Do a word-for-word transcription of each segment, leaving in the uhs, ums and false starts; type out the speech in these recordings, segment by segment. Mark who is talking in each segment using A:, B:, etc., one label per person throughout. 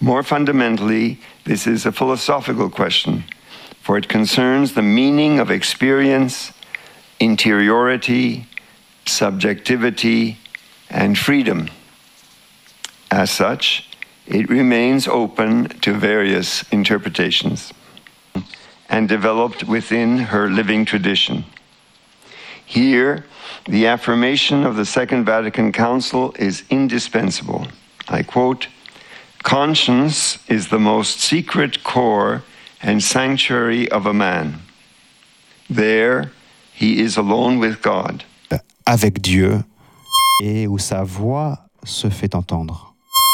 A: More fundamentally, this is a philosophical question, for it concerns the meaning of experience, interiority, subjectivity, and freedom. As such, it remains open to various interpretations and developed within her living tradition. Here, the affirmation of the Second Vatican Council is indispensable. I quote, "Conscience is the most secret core and sanctuary of a man. There, he is alone with God."
B: Avec Dieu, et où sa voix se fait entendre.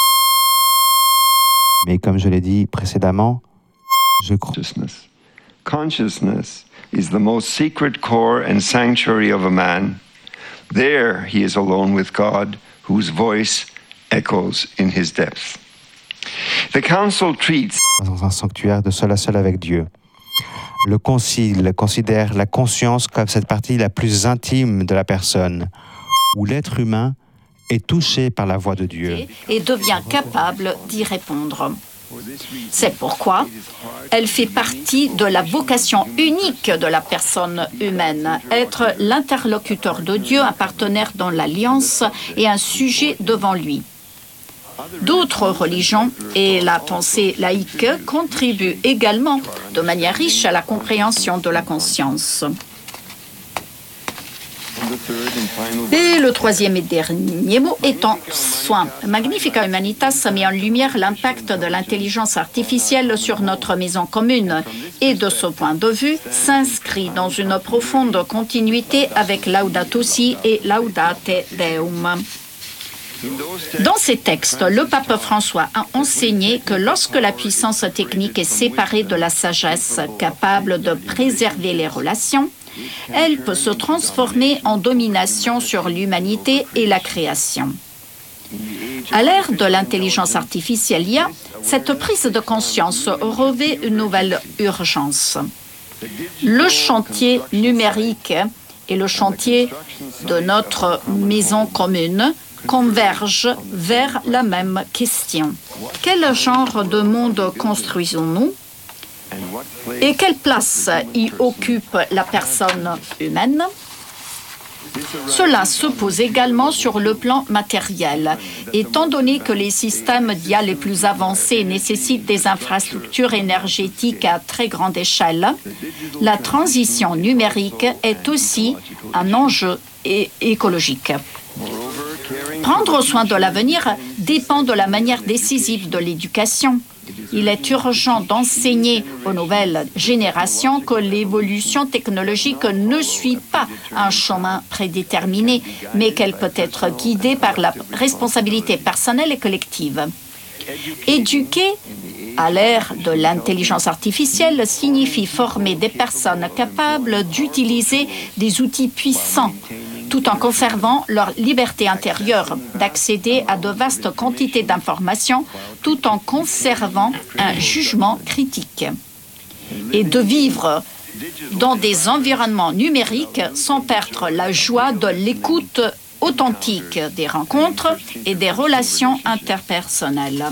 B: Mais comme je l'ai dit précédemment, je crois...
A: Consciousness. Consciousness is the most secret core and sanctuary of a man. There he is alone with God, whose voice echoes in his depth. The Council treats...
B: Dans un sanctuaire de seul à seul avec Dieu. Le Concile considère la conscience comme cette partie la plus intime de la personne, où l'être humain est touché par la voix de Dieu.
C: Et devient capable d'y répondre. C'est pourquoi elle fait partie de la vocation unique de la personne humaine, être l'interlocuteur de Dieu, un partenaire dans l'alliance et un sujet devant lui. D'autres religions et la pensée laïque contribuent également de manière riche à la compréhension de la conscience. Et le troisième et dernier mot étant soin. Magnifica Humanitas met en lumière l'impact de l'intelligence artificielle sur notre maison commune et de ce point de vue s'inscrit dans une profonde continuité avec Laudato Si et Laudate Deum. Dans ces textes, le pape François a enseigné que lorsque la puissance technique est séparée de la sagesse capable de préserver les relations, elle peut se transformer en domination sur l'humanité et la création. À l'ère de l'intelligence artificielle I A, cette prise de conscience revêt une nouvelle urgence. Le chantier numérique et le chantier de notre maison commune convergent vers la même question. Quel genre de monde construisons-nous ? Et quelle place y occupe la personne humaine ? Cela se pose également sur le plan matériel. Étant donné que les systèmes d'I A les plus avancés nécessitent des infrastructures énergétiques à très grande échelle, la transition numérique est aussi un enjeu écologique. Prendre soin de l'avenir dépend de la manière décisive de l'éducation. Il est urgent d'enseigner aux nouvelles générations que l'évolution technologique ne suit pas un chemin prédéterminé, mais qu'elle peut être guidée par la responsabilité personnelle et collective. Éduquer à l'ère de l'intelligence artificielle signifie former des personnes capables d'utiliser des outils puissants, tout en conservant leur liberté intérieure d'accéder à de vastes quantités d'informations, tout en conservant un jugement critique, et de vivre dans des environnements numériques sans perdre la joie de l'écoute authentique des rencontres et des relations interpersonnelles.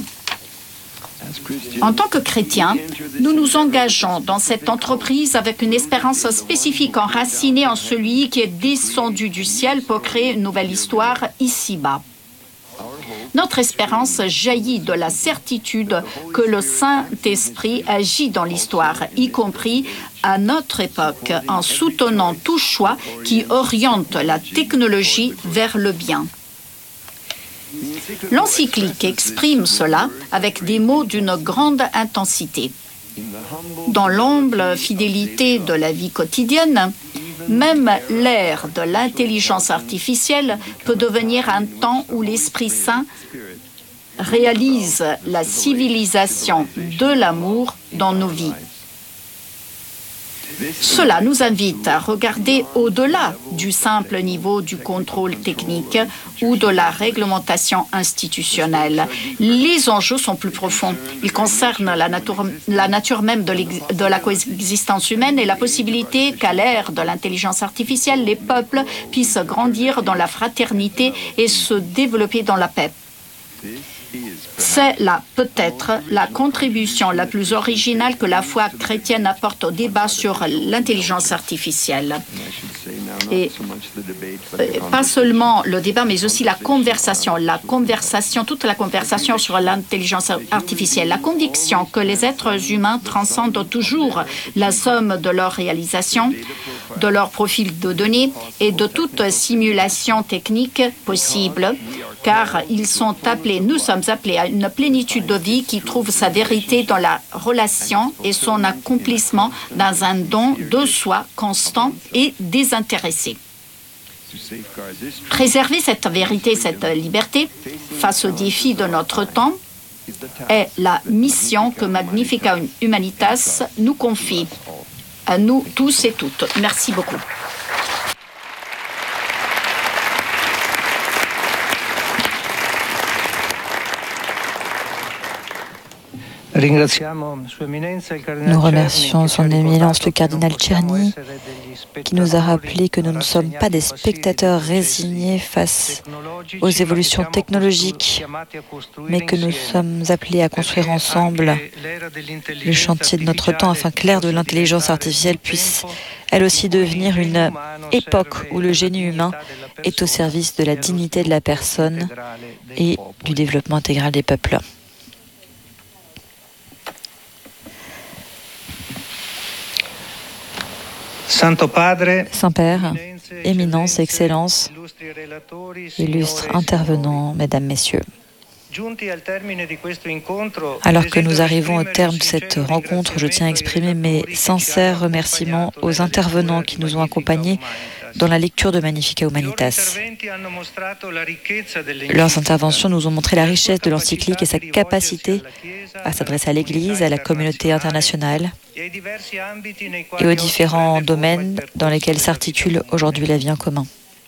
C: En tant que chrétiens, nous nous engageons dans cette entreprise avec une espérance spécifique enracinée en celui qui est descendu du ciel pour créer une nouvelle histoire ici-bas. Notre espérance jaillit de la certitude que le Saint-Esprit agit dans l'histoire, y compris à notre époque, en soutenant tout choix qui oriente la technologie vers le bien. L'encyclique exprime cela avec des mots d'une grande intensité. Dans l'humble fidélité de la vie quotidienne, même l'ère de l'intelligence artificielle peut devenir un temps où l'Esprit Saint réalise la civilisation de l'amour dans nos vies. Cela nous invite à regarder au-delà du simple niveau du contrôle technique ou de la réglementation institutionnelle. Les enjeux sont plus profonds. Ils concernent la nature, la nature même de, de la coexistence humaine et la possibilité qu'à l'ère de l'intelligence artificielle, les peuples puissent grandir dans la fraternité et se développer dans la paix. C'est là peut-être la contribution la plus originale que la foi chrétienne apporte au débat sur l'intelligence artificielle. Et pas seulement le débat, mais aussi la conversation, la conversation, toute la conversation sur l'intelligence artificielle, la conviction que les êtres humains transcendent toujours la somme de leurs réalisations, de leur profil de données et de toute simulation technique possible, car ils sont appelés, nous sommes appelés à une plénitude de vie qui trouve sa vérité dans la relation et son accomplissement dans un don de soi constant et désintéressé. Préserver cette vérité, cette liberté face aux défis de notre temps est la mission que Magnificat Humanitas nous confie, à nous tous et toutes. Merci beaucoup.
D: Nous remercions Son Éminence le cardinal Czerny qui nous a rappelé que nous ne sommes pas des spectateurs résignés face aux évolutions technologiques, mais que nous sommes appelés à construire ensemble le chantier de notre temps afin que l'ère de l'intelligence artificielle puisse elle aussi devenir une époque où le génie humain est au service de la dignité de la personne et du développement intégral des peuples. Saint-Père, Éminence, Excellence, illustres intervenants, Mesdames, Messieurs. Alors que nous arrivons au terme de cette rencontre, je tiens à exprimer mes sincères remerciements aux intervenants qui nous ont accompagnés dans la lecture de Magnificat Humanitas. Leurs interventions nous ont montré la richesse de l'encyclique et sa capacité à s'adresser à l'Église, à la communauté internationale et aux différents domaines dans lesquels s'articule aujourd'hui la vie en commun.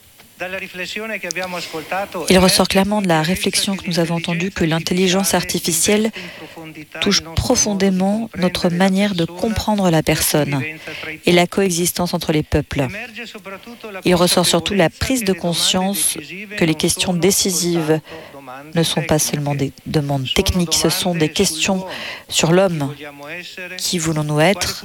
D: Il ressort clairement de la réflexion que nous avons entendue que l'intelligence artificielle touche profondément notre manière de comprendre la personne et la coexistence entre les peuples. Il ressort surtout la prise de conscience que les questions décisives ne sont pas seulement des demandes techniques, ce sont des questions sur l'homme. Qui voulons-nous être?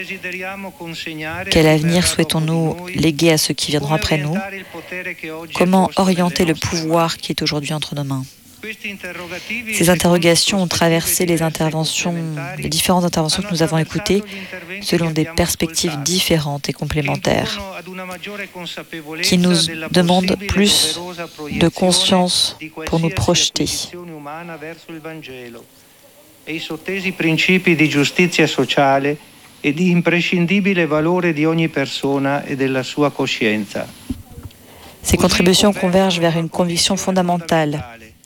D: Quel avenir souhaitons-nous léguer à ceux qui viendront après nous? Comment orienter le pouvoir qui est aujourd'hui entre nos mains? Ces interrogations ont traversé les interventions, les différentes interventions que nous avons écoutées selon des perspectives différentes et complémentaires, qui nous demandent plus de conscience pour nous projeter. Ces contributions convergent vers une conviction fondamentale.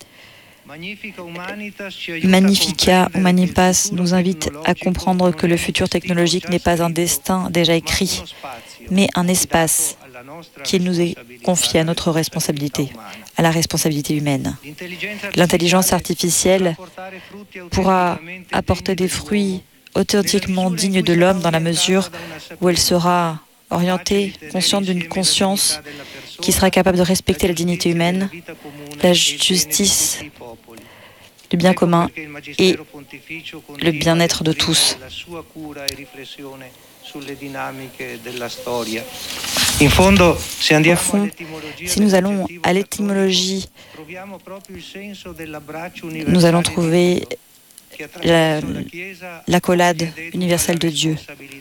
D: Magnificat Humanitas nous invite à comprendre que le futur technologique n'est pas un destin déjà écrit, mais un espace qui nous est confié à notre responsabilité, à la responsabilité humaine. L'intelligence artificielle pourra apporter des fruits authentiquement dignes de l'homme dans la mesure où elle sera orientée, consciente d'une conscience qui sera capable de respecter la dignité humaine, la justice, le bien commun et le bien-être de tous. Au fond, si nous allons à l'étymologie, nous allons trouver la, l'accolade universelle de Dieu.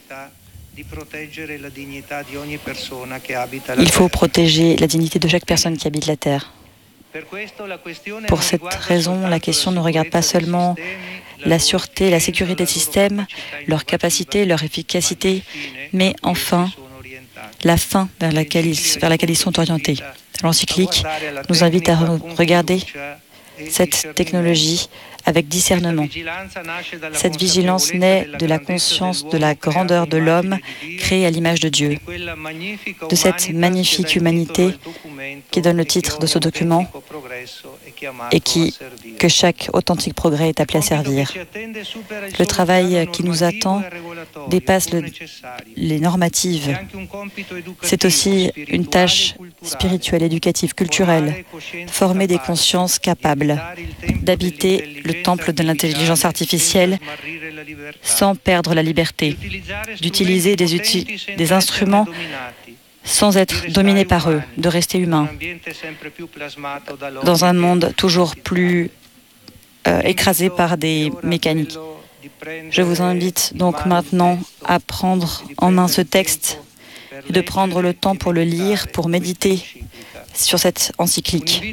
D: Il faut protéger la dignité de chaque personne qui habite la Terre. Pour cette raison, la question ne regarde pas seulement la sûreté, la sécurité des systèmes, leur capacité, leur efficacité, mais enfin la fin vers laquelle ils, vers laquelle ils sont orientés. L'encyclique nous invite à re- regarder cette technologie avec discernement. Cette vigilance naît de la conscience de la grandeur de l'homme créé à l'image de Dieu, de cette magnifique humanité qui donne le titre de ce document et qui, que chaque authentique progrès est appelé à servir. Le travail qui nous attend dépasse le, les normatives. C'est aussi une tâche spirituelle, éducative, culturelle, former des consciences capables d'habiter le temple de l'intelligence artificielle sans perdre la liberté, d'utiliser des, uti- des instruments sans être dominé par eux, de rester humain, dans un monde toujours plus euh, écrasé par des mécaniques. Je vous invite donc maintenant à prendre en main ce texte et de prendre le temps pour le lire, pour méditer sur cette encyclique.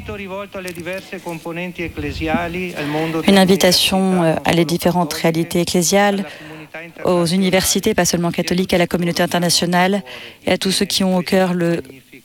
D: Une invitation à les différentes réalités ecclésiales, aux universités, pas seulement catholiques, à la communauté internationale et à tous ceux qui ont au cœur le,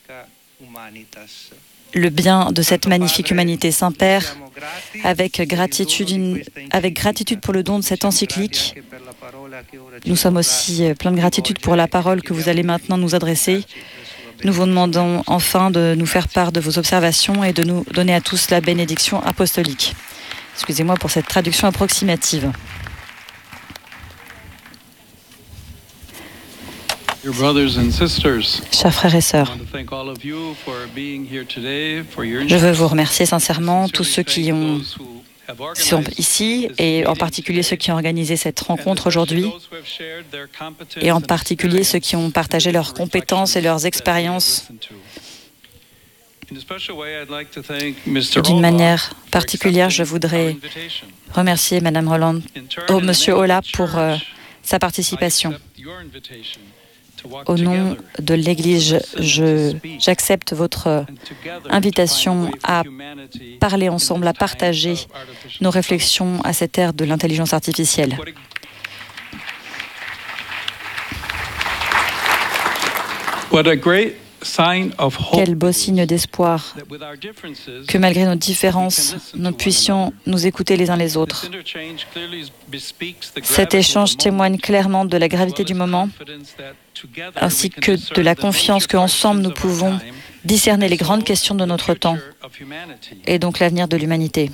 D: le bien de cette magnifique humanité. Saint-Père, avec gratitude, une, avec gratitude pour le don de cette encyclique, nous sommes aussi pleins de gratitude pour la parole que vous allez maintenant nous adresser. Nous vous demandons enfin de nous faire part de vos observations et de nous donner à tous la bénédiction apostolique. Excusez-moi pour cette traduction approximative. Chers frères et sœurs, je veux vous remercier sincèrement, tous ceux qui ont, sont ici, et en particulier ceux qui ont organisé cette rencontre aujourd'hui, et en particulier ceux qui ont partagé leurs compétences et leurs expériences. D'une manière particulière, je voudrais remercier Madame Roland, oh, Monsieur Ola pour euh, sa participation. Au nom de l'Église, je, j'accepte votre invitation à parler ensemble, à partager nos réflexions à cette ère de l'intelligence artificielle.
E: What a great
D: Quel beau signe d'espoir que malgré nos différences, nous puissions nous écouter les uns les autres. Cet échange témoigne clairement de la gravité du moment, ainsi que de la confiance qu'ensemble nous pouvons discerner les grandes questions de notre temps, et donc l'avenir de l'humanité.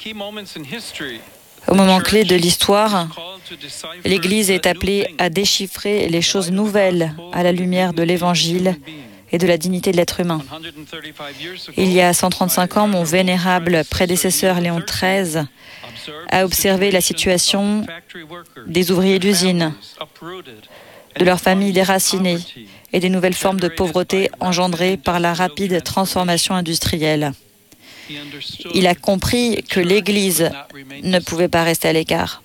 D: Au moment clé de l'histoire, l'Église est appelée à déchiffrer les choses nouvelles à la lumière de l'Évangile et de la dignité de l'être humain. Il y a cent trente-cinq ans, mon vénérable prédécesseur Léon treize a observé la situation des ouvriers d'usine, de leurs familles déracinées et des nouvelles formes de pauvreté engendrées par la rapide transformation industrielle. Il a compris que l'Église ne pouvait pas rester à l'écart.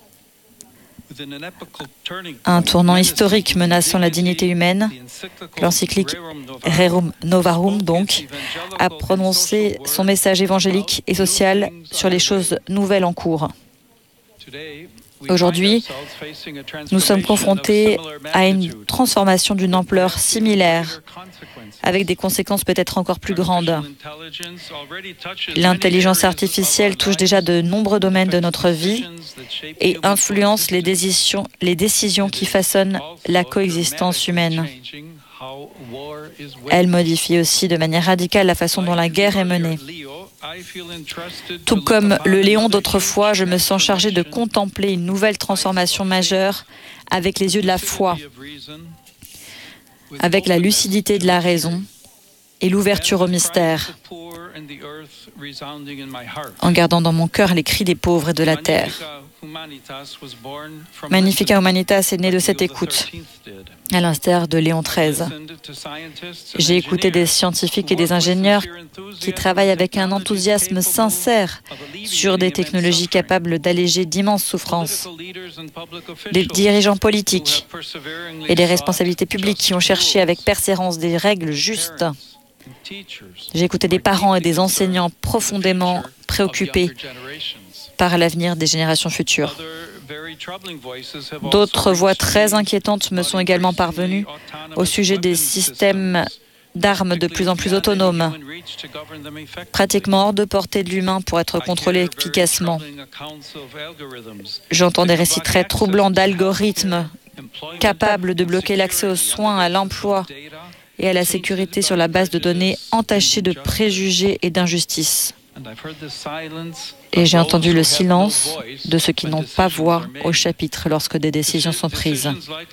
D: Un tournant historique menaçant la dignité humaine, l'encyclique Rerum Novarum, donc, a prononcé son message évangélique et social sur les choses nouvelles en cours. Aujourd'hui, nous sommes confrontés à une transformation d'une ampleur similaire, avec des conséquences peut-être encore plus grandes. L'intelligence artificielle touche déjà de nombreux domaines de notre vie et influence les décisions, les décisions qui façonnent la coexistence humaine. Elle modifie aussi de manière radicale la façon dont la guerre est menée. Tout comme le Léon d'autrefois, je me sens chargé de contempler une nouvelle transformation majeure avec les yeux de la foi, avec la lucidité de la raison et l'ouverture au mystère, en gardant dans mon cœur les cris des pauvres et de la terre. Magnifica Humanitas est né de cette écoute, à l'instar de Léon treize. J'ai écouté des scientifiques et des ingénieurs qui travaillent avec un enthousiasme sincère sur des technologies capables d'alléger d'immenses souffrances. Des dirigeants politiques et des responsabilités publiques qui ont cherché avec persévérance des règles justes. J'ai écouté des parents et des enseignants profondément préoccupés par l'avenir des générations futures. D'autres voix très inquiétantes me sont également parvenues au sujet des systèmes d'armes de plus en plus autonomes, pratiquement hors de portée de l'humain pour être contrôlées efficacement. J'entends des récits très troublants d'algorithmes capables de bloquer l'accès aux soins, à l'emploi et à la sécurité sur la base de données entachées de préjugés et d'injustices. Et j'ai entendu le silence de ceux qui n'ont pas voix au chapitre lorsque des décisions sont prises.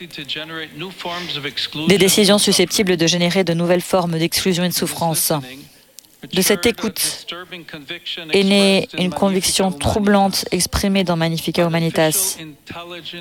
D: Des décisions susceptibles de générer de nouvelles formes d'exclusion et de souffrance. De cette écoute est née une conviction troublante exprimée dans Magnificat Humanitas.